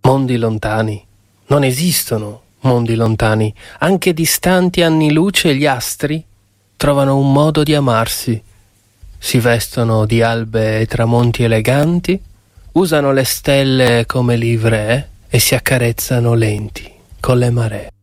Mondi lontani. Non esistono mondi lontani. Anche distanti anni luce gli astri trovano un modo di amarsi. Si vestono di albe e tramonti eleganti, usano le stelle come livree e si accarezzano lenti con le maree.